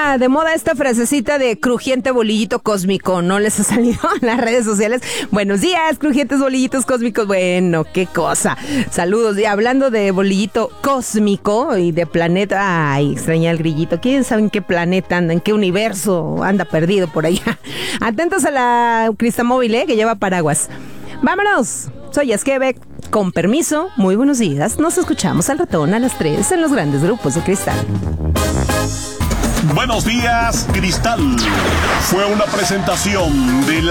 anda de moda esta frasecita de crujiente bolillito cósmico, ¿no les ha salido en las redes sociales? Buenos días, crujientes bolillitos cósmicos. Bueno, qué cosa. Saludos. Y hablando de bolillito cósmico y de planeta, ay, extraña el grillito. ¿Quién sabe en qué planeta anda, en qué universo anda perdido por allá? Atentos a la Cristamóvil, que lleva paraguas. ¡Vámonos! Soy Esquebec. Con permiso, muy buenos días. Nos escuchamos al ratón a las 3 en los grandes grupos de Cristal. Buenos días, Cristal. Fue una presentación de la